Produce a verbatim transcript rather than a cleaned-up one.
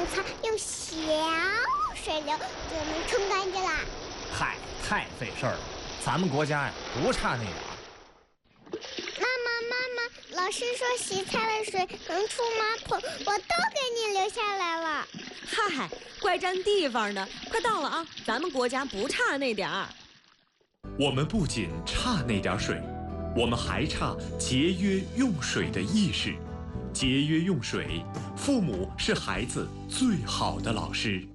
擦，用小水流就能冲干净啦。 嗨，太费事儿了，咱们国家呀不差那点儿。 妈妈妈妈，老师说洗菜的水能出马桶，我都给你留下来了。 嗨，怪占地方的，快到了啊！咱们国家不差那点儿。 我们不仅差那点水，我们还差节约用水的意识。节约用水，父母是孩子最好的老师。